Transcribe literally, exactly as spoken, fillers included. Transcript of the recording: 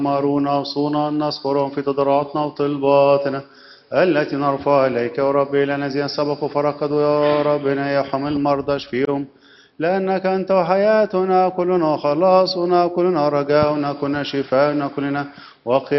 أمرونا وصونا أن نذكرهم في تضرعاتنا وطلباتنا التي نرفع إليك يا رب. إلى الذين سبقوا فرقدوا يا ربنا يرحم المرضى اشفيهم، لأنك أنت وحياتنا كلنا خلاصنا كلنا رجاؤنا كلنا شفاؤنا كلنا وقيامنا